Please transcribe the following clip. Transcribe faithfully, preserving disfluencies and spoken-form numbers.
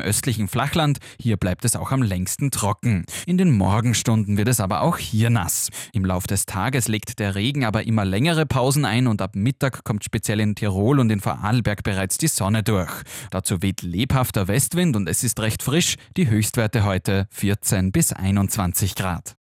im östlichen Flachland. Hier bleibt es auch am längsten trocken. In den Morgenstunden wird es aber auch hier nass. Im Lauf des Tages legt der Regen aber immer längere Pausen ein und ab Mittag kommt speziell in Tirol und in Vorarlberg bereits die Sonne durch. Dazu weht lebhafter Westwind und es ist recht frisch. Die Höchstwerte heute vierzehn bis einundzwanzig Grad.